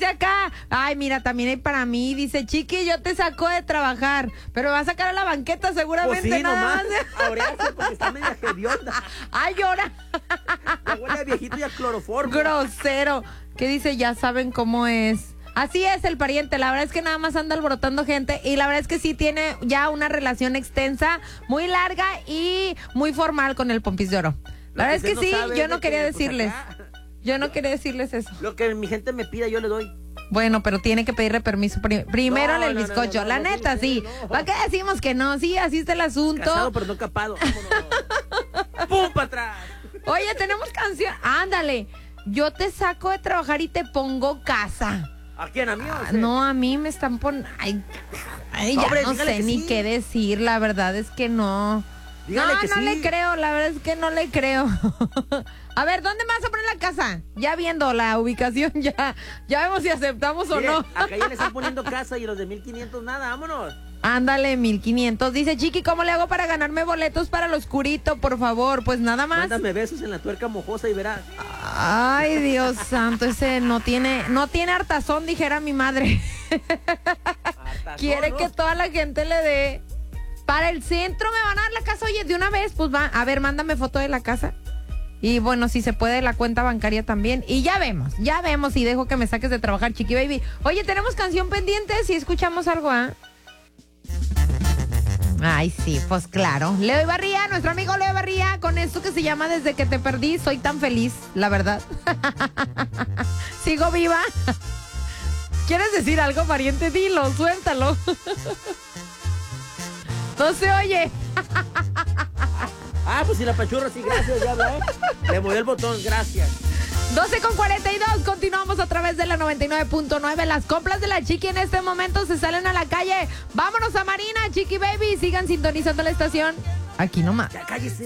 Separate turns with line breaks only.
Dice acá, ay, mira, también hay para mí. Dice, Chiqui, yo te saco de trabajar, pero me va a sacar a la banqueta seguramente.
Pues sí,
nada más.
Ahora porque está media hedionda.
Ay, llora.
La huele a viejito y a cloroformo.
Grosero. ¿Qué dice? Ya saben cómo es. Así es el pariente, la verdad es que nada más anda alborotando gente y la verdad es que sí tiene ya una relación extensa, muy larga y muy formal con el Pompis de Oro. La verdad es que sí, yo no quería decirles. Yo no quería decirles eso.
Lo que mi gente me pida, yo le doy.
Bueno, pero tiene que pedirle permiso primero al bizcocho. La neta, sí. ¿Para qué decimos que no? Sí, así está el asunto.
Casado, pero no capado. Vámonos. ¡Pum, para atrás!
Oye, tenemos canción. Ándale. Yo te saco de trabajar y te pongo casa.
¿A quién? ¿A mí o a usted?
No, a mí me están poniendo... Ay, ya
Hombre,
no sé ni qué decir. La verdad es que no.
Dígale que
no
sí.
le creo. La verdad es que no le creo. A ver, ¿dónde me vas a poner la casa? Ya viendo la ubicación, ya vemos si aceptamos o
Mire,
no.
acá ya le están poniendo casa y los de 1500 nada, vámonos.
Ándale, 1500. Dice, Chiqui, ¿cómo le hago para ganarme boletos para lo oscurito, por favor? Pues nada más.
Mándame besos en la tuerca mojosa y verás.
Ay, Dios santo, ese no tiene hartazón, dijera mi madre.
Hartazón,
Quiere
¿no?
que toda la gente le dé. Para el centro me van a dar la casa, oye, de una vez, pues va. A ver, mándame foto de la casa. Y bueno, si se puede, la cuenta bancaria también. Y ya vemos y dejo que me saques de trabajar, Chiqui Baby. Oye, tenemos canción pendiente, si escuchamos algo, ¿ah? Ay, sí, pues claro. Leo Ibarría, nuestro amigo Leo Ibarría, con esto que se llama Desde que te perdí, soy tan feliz, la verdad. Sigo viva. ¿Quieres decir algo, pariente? Dilo, suéltalo. No se oye.
Ah, pues si la pachurra, sí, gracias, ya habló. Le movió el botón, gracias.
12:42, continuamos a través de la 99.9. Las compras de la Chiqui en este momento se salen a la calle. Vámonos a Marina, Chiqui Baby. Sigan sintonizando la estación. Aquí nomás.
Ya cállese.